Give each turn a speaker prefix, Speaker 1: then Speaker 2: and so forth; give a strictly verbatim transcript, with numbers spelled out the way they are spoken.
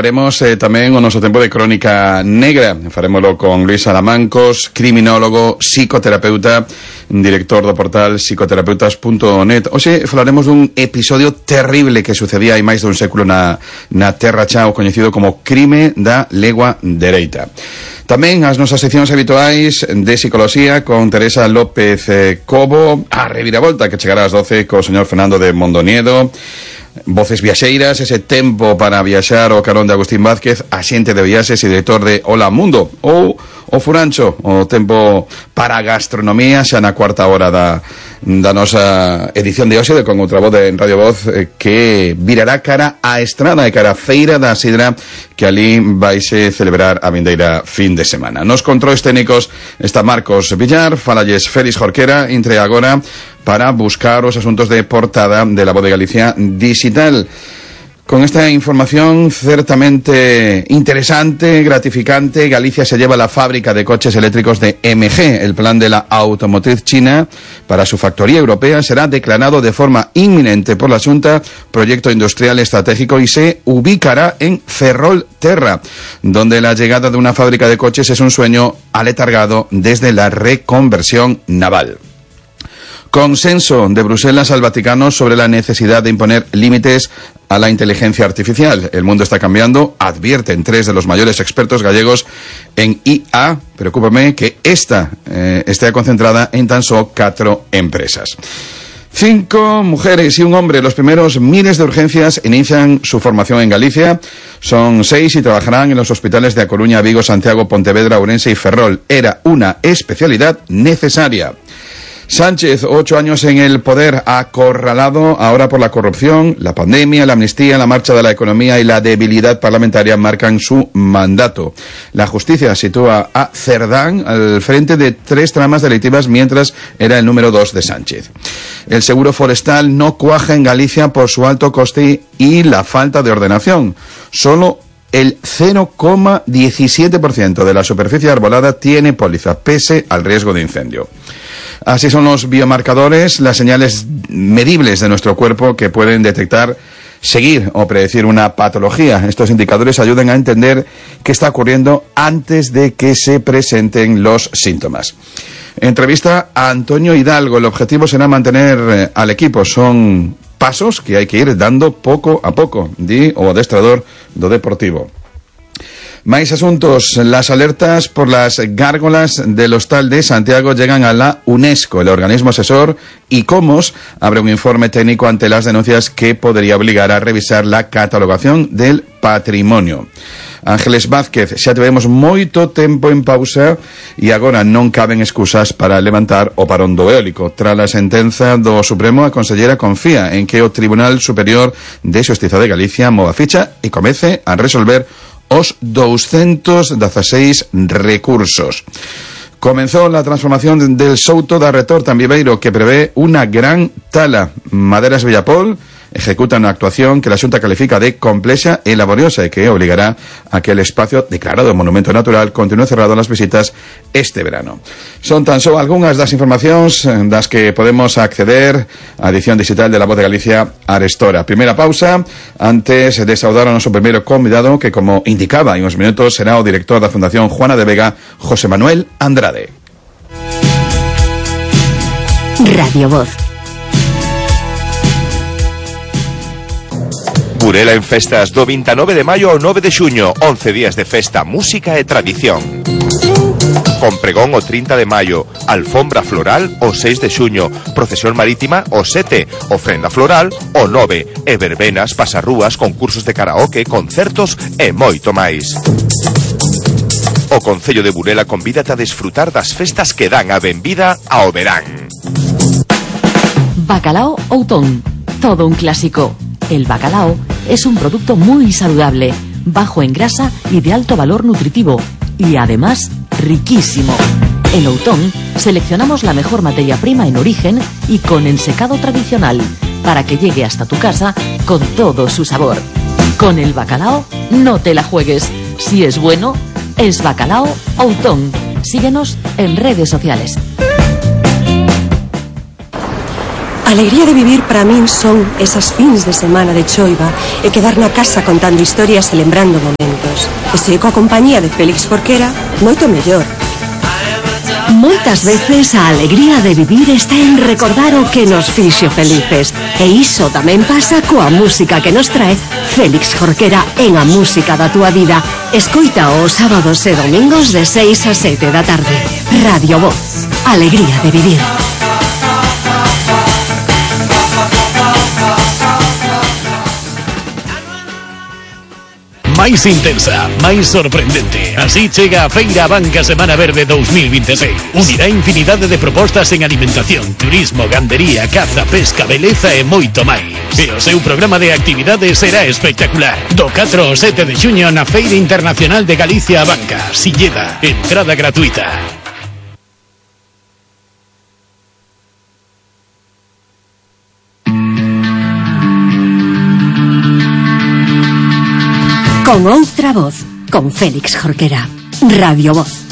Speaker 1: Acabaremos eh, tamén o noso tempo de crónica negra. Farémolo con Luis Salamancos, criminólogo, psicoterapeuta, director do portal psicoterapeutas punto net. Hoxe falaremos dun episodio terrible que sucedía hai máis dun século na, na Terra Chao, coñecido como crime da legua dereita. Tamén as nosas seccións habituais de psicología con Teresa López eh, Cobo, a reviravolta que chegará ás doce co señor Fernando de Mondoniedo, Voces Viaxeiras, ese tempo para viaxar o carón de Agustín Vázquez, axente de viaxes e director de Hola Mundo, ou o Furancho, o tempo para a gastronomía, xa na cuarta hora da, da nosa edición de hoxe, de con outra voz de Radio Voz, eh, que virará cara á estrada e cara á feira da sidra que ali vaise celebrar a vindeira fin de semana. Nos controis técnicos está Marcos Villar, falalles Félix Jorquera, entre agora para buscar os asuntos de portada de la Voz de Galicia digital. Con esta información ciertamente interesante, gratificante, Galicia se lleva la fábrica de coches eléctricos de M G. El plan de la automotriz china para su factoría europea será declarado de forma inminente por la Xunta proyecto industrial estratégico y se ubicará en Ferrolterra, donde la llegada de una fábrica de coches es un sueño aletargado desde la reconversión naval. Consenso de Bruselas al Vaticano sobre la necesidad de imponer límites a la inteligencia artificial. El mundo está cambiando, advierten tres de los mayores expertos gallegos en I A. Preocúpame que esta eh, esté concentrada en tan solo cuatro empresas. Cinco mujeres y un hombre, los primeros miles de urgencias, inician su formación en Galicia. Son seis y trabajarán en los hospitales de A Coruña, Vigo, Santiago, Pontevedra, Ourense y Ferrol. Era una especialidad necesaria. Sánchez, ocho años en el poder, acorralado ahora por la corrupción, la pandemia, la amnistía, la marcha de la economía y la debilidad parlamentaria marcan su mandato. La justicia sitúa a Cerdán al frente de tres tramas delictivas mientras era el número dos de Sánchez. El seguro forestal no cuaja en Galicia por su alto coste y la falta de ordenación. Solo el cero coma diecisiete por ciento de la superficie arbolada tiene póliza, pese al riesgo de incendio. Así son los biomarcadores, las señales medibles de nuestro cuerpo que pueden detectar, seguir o predecir una patología. Estos indicadores ayudan a entender qué está ocurriendo antes de que se presenten los síntomas. Entrevista a Antonio Hidalgo. El objetivo será mantener eh, al equipo. Son pasos que hay que ir dando poco a poco, di o adestrador do Deportivo. Más asuntos. Las alertas por las gárgolas del Hostal de Santiago llegan a la UNESCO. El organismo asesor ICOMOS abre un informe técnico ante las denuncias que podría obligar a revisar la catalogación del patrimonio. Ángeles Vázquez, xa tivemos moito tempo en pausa e agora non caben excusas para levantar o parón do eólico. Tras a sentenza do Supremo, a consellera confía en que o Tribunal Superior de Xustiza de Galicia mova ficha e comece a resolver os doscientos dieciséis recursos. Comenzó la transformación del Souto da Retorta en Viveiro, que prevé una gran tala. Maderas Villapol ejecuta una actuación que la Xunta califica de complexa e laboriosa y que obligará a que el espacio declarado monumento natural continúe cerrado a las visitas este verano. Son tan só algunhas das informacións das que podemos acceder á edición digital de La Voz de Galicia arestora. Primeira pausa, antes de saudar ao noso primeiro convidado, que como indicaba en uns minutos será o director da Fundación Juana de Vega, José Manuel Andrade.
Speaker 2: Radio Voz.
Speaker 3: Burela en festas do vinte e nove de maio ao nove de xuño, once días de festa, música e tradición. Con pregón o trinta de maio, alfombra floral o seis de xuño, procesión marítima o sete, ofrenda floral o nove, e verbenas, pasarrúas, concursos de karaoke, concertos e moito máis. O Concello de Burela convídate a desfrutar das festas que dan a benvida ao verán.
Speaker 2: Bacalao Outón, todo un clásico. El bacalao es un producto muy saludable, bajo en grasa y de alto valor nutritivo, y además riquísimo. En Outón seleccionamos la mejor materia prima en origen y con ensecado tradicional, para que llegue hasta tu casa con todo su sabor. Con el bacalao no te la juegues. Si es bueno, es Bacalao Outón. Síguenos en redes sociales.
Speaker 4: A alegría de vivir para min son esas fins de semana de choiva e quedar na casa contando historias e lembrando momentos. E se coa compañía de Félix Jorquera, moito mellor.
Speaker 2: Moitas veces a alegría de vivir está en recordar o que nos fixo felices. E iso tamén pasa coa música que nos trae Félix Jorquera en A Música da Túa Vida. Escoita os sábados e domingos de seis a sete da tarde. Radio Voz. Alegría de vivir.
Speaker 5: Máis intensa, máis sorprendente. Así chega a Feira Banca Semana Verde dos mil veintiséis. Unirá infinidade de propostas en alimentación, turismo, gandería, caza, pesca, beleza e moito máis. E o seu programa de actividades será espectacular. Do catro ao sete de xuño na Feira Internacional de Galicia a Banca. Silleda, entrada gratuita.
Speaker 2: Con outra voz, con Félix Jorquera. Radio Voz.